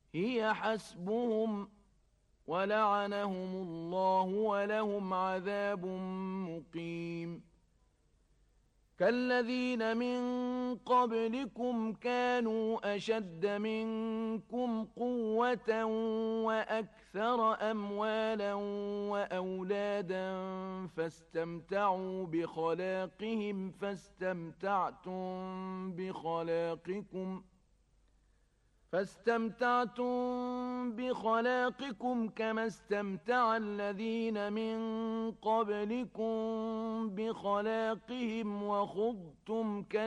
هي حسبهم ولعنهم الله ولهم عذاب مقيم كالذين من قبلكم كانوا أشد منكم قوة وأكثر أموالا وأولادا فاستمتعتم بخلاقكم كما استمتع الذين من قبلكم بخلاقهم وخضتم